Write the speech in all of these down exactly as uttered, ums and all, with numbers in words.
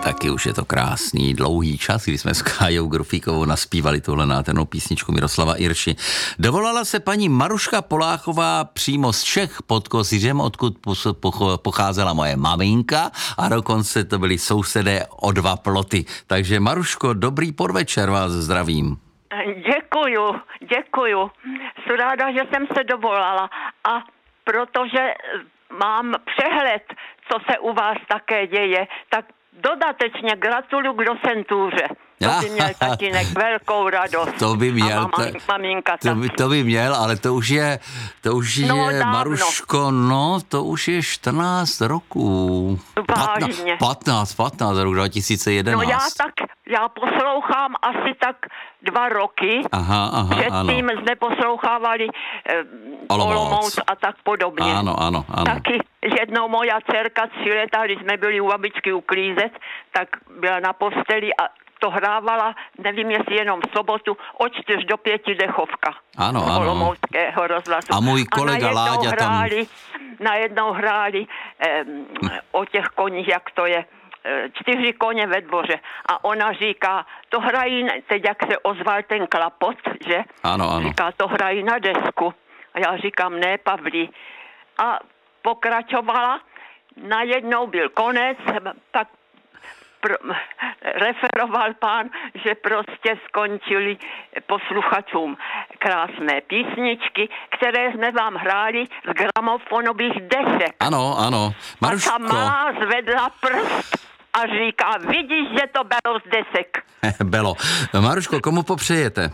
Taky už je to krásný, dlouhý čas, kdy jsme s Kájou Grufíkovou naspívali tuhle nádhernou písničku Miroslava Irši. Dovolala se paní Maruška Poláchová přímo z Čech pod Kosířem, odkud pocházela moje maminka a dokonce to byli sousedé o dva ploty. Takže Maruško, dobrý podvečer, vás zdravím. Děkuju, děkuju. Jsem ráda, že jsem se dovolala a protože mám přehled, co se u vás také děje, tak dodatečně gratuluju k docentuře. To by měl tatínek velkou radost. To by měl. A mama, maminka to, by, to by měl, ale to už je, to už je, no, Maruško, no, to už je čtrnáct roků. Vážně. patnáct, patnáct, rok dva tisíce jedenáct. No já tak, já poslouchám asi tak dva roky. Aha, aha, Předtím ano. jsme poslouchávali eh, Olomouc a tak podobně. Ano, ano, ano. Taky jednou moja dcerka tři leta, když jsme byli u babičky uklízet, tak byla na posteli a to hrávala, nevím, jestli jenom v sobotu, od čtyř do pěti dechovka. Ano, ano. Olomouckého rozhlasu. A můj kolega a Láďa tam... hráli, najednou hráli um, o těch koních, jak to je, čtyři koně ve dvoře. A ona říká, to hrají, teď jak se ozval ten klapot, že? Ano, ano. Říká, to hrají na desku. A já říkám, ne, Pavlí. A pokračovala, najednou byl konec, tak Pro, referoval pán, že prostě skončili posluchačům krásné písničky, které jsme vám hráli z gramofonových desek. Ano, ano. Maruško. A ta malá zvedla prst a říká, vidíš, že to bylo z desek. Bylo. Maruško, komu popřejete?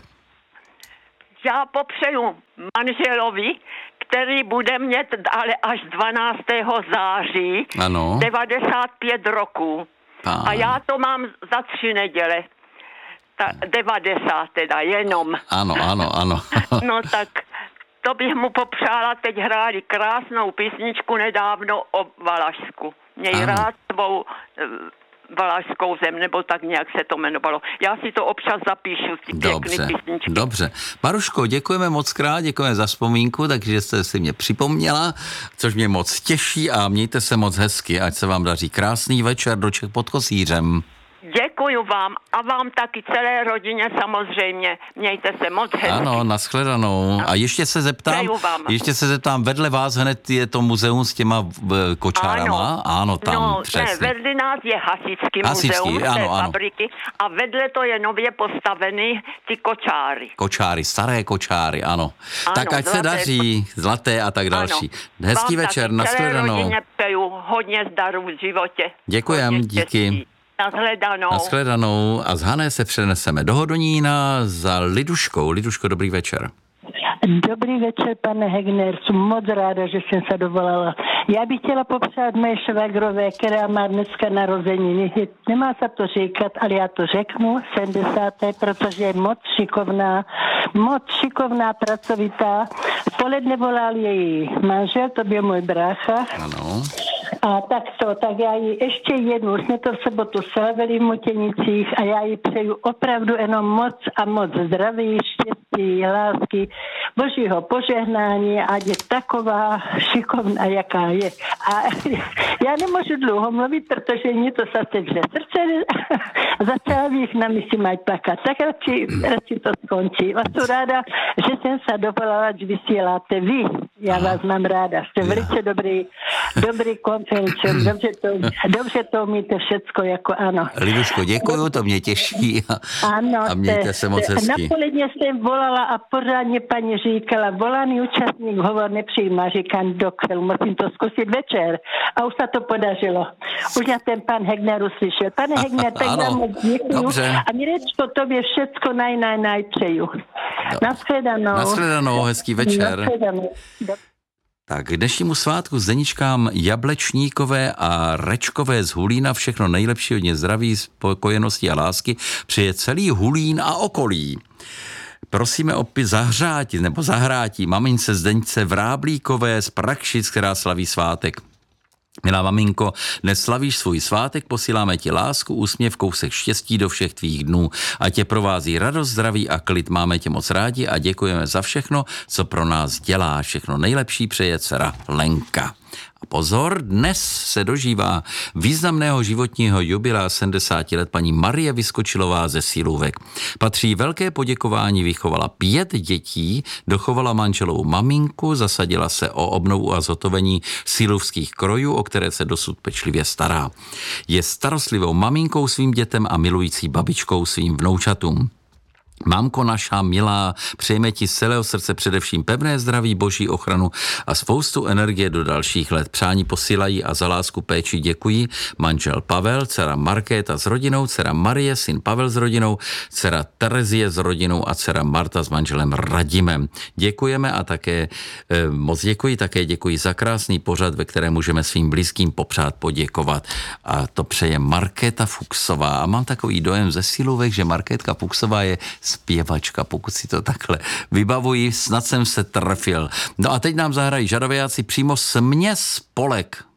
Já popřeju manželovi, který bude mít ale až dvanáctého září ano. devadesát pět roků. A já to mám za tři neděle. Ta, devadesát teda, jenom. Ano, ano, ano. No tak to bych mu popřála, teď hráli krásnou písničku nedávno o Valašsku. Měj ano. rád svou e, valašskou zem, nebo tak nějak se to jmenovalo. Já si to občas zapíšu, ty pěkný písničky. Dobře. Maruško, děkujeme moc krát, děkujeme za vzpomínku, takže jste si mě připomněla, což mě moc těší a mějte se moc hezky, ať se vám daří krásný večer do Čech pod Kosířem. Děkuju vám a vám taky celé rodině samozřejmě. Mějte se moc hezky. Ano, nashledanou. A ještě se zeptám, ještě se zeptám, vedle vás hned je to muzeum s těma kočárama? Ano, ano tam no, přesně. Ne, vedle nás je hasičský, hasičský muzeum ano, té ano. fabriky a vedle to je nově postavený ty kočáry. Kočáry, staré kočáry, ano. ano tak ať zlaté, se daří, zlaté a tak další. Ano. Hezký vám večer, nashledanou. Celé rodině přeju hodně zdaru v životě. Děkujem, díky. Nashledanou. Nashledanou a z Hané se přeneseme do Hodonína za Liduškou. Liduško, dobrý večer. Dobrý večer, pane Hegner, jsem moc ráda, že jsem se dovolala. Já bych chtěla popřát mé švagrové, která má dneska narozeniny. Nemá se to říkat, ale já to řeknu, sedmdesáté, protože je moc šikovná, moc šikovná, pracovitá. V poledne volal její manžel, to byl můj brácha. Ano. A tak to, tak já jí ještě jednou, jsme to v sobotu slavili v Motěnicích a já jí přeju opravdu jenom moc a moc zdraví, štěstí, lásky, božího požehnání, ať je taková šikovná, jaká je. A já nemůžu dlouho mluvit, protože mě to se sevře srdce a začala bych na mysli mať plakat. Tak radši, radši to skončí. A jsem ráda, že jsem se dovolala, že vysíláte vy. Já vás mám ráda. Jste velice dobrý, dobrý konferencium. Dobře to, dobře to umíte všecko, jako ano. Liduško, děkuju, to mě těší a, ano, a mějte se moc hezky. Napoledně jsem volala a pořádně paní říkala, volaný účastník hovor nepřijímá, říkám doktor, musím to zkusit večer. A už se to podařilo. Už na ten pan Hegner uslyšel. Pane Hegner, tak vám moc děkuju. A Mirečko, tobě všecko naj, naj, naj přeju. Nashledanou. Nashledanou, hezký večer. Nashledanou. Tak k dnešnímu svátku Zdeničkám Jablečníkové a Rečkové z Hulína všechno nejlepší, hodně zdraví, spokojenosti a lásky přeje celý Hulín a okolí. Prosíme opět zahřátit nebo zahrátí mamince Zdeňce Vráblíkové z Prakšic, která slaví svátek. Milá maminko, dnes slavíš svůj svátek, posíláme ti lásku, úsměv, kousek štěstí do všech tvých dnů. A tě provází radost, zdraví a klid. Máme tě moc rádi a děkujeme za všechno, co pro nás děláš. Všechno nejlepší přeje dcera Lenka. A pozor, dnes se dožívá významného životního jubilea sedmdesáti let paní Marie Vyskočilová ze Sílůvek. Patří velké poděkování, vychovala pět dětí, dochovala manželovou maminku, zasadila se o obnovu a zhotovení sílůvských krojů, o které se dosud pečlivě stará. Je starostlivou maminkou svým dětem a milující babičkou svým vnoučatům. Mámko naša milá, přejeme ti z celého srdce především pevné zdraví, boží ochranu a spoustu energie do dalších let. Přání posílají a za lásku péči děkují manžel Pavel, dcera Markéta s rodinou, dcera Marie, syn Pavel s rodinou, dcera Terezie s rodinou a dcera Marta s manželem Radimem. Děkujeme a také eh, moc děkuji, také děkuji za krásný pořad, ve kterém můžeme svým blízkým popřát poděkovat. A to přeje Markéta Fuchsová. A mám takový dojem ze Sílůvek, že Markétka Fuchsová je zpěvačka, pokud si to takhle vybavuji, snad jsem se trefil. No a teď nám zahrají Žadovějáci přímo směs Polek.